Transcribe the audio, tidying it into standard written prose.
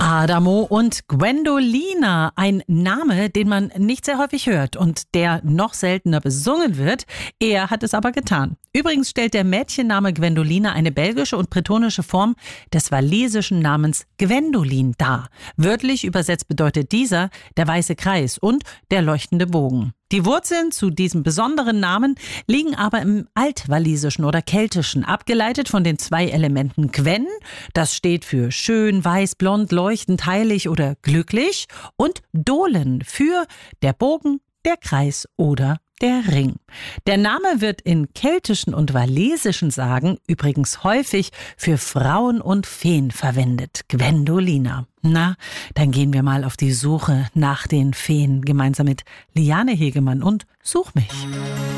Adamo und Gwendolina, ein Name, den man nicht sehr häufig hört und der noch seltener besungen wird. Er hat es aber getan. Übrigens stellt der Mädchenname Gwendolina eine belgische und bretonische Form des walisischen Namens Gwendolin dar. Wörtlich übersetzt bedeutet dieser der weiße Kreis und der leuchtende Bogen. Die Wurzeln zu diesem besonderen Namen liegen aber im Altwalisischen oder Keltischen, abgeleitet von den zwei Elementen Gwen, das steht für schön, weiß, blond, leuchtend, heilig oder glücklich, und Dolen für der Bogen, der Kreis oder der Ring. Der Name wird in keltischen und walisischen Sagen übrigens häufig für Frauen und Feen verwendet. Gwendolina. Na, dann gehen wir mal auf die Suche nach den Feen gemeinsam mit Liane Hegemann und Such mich.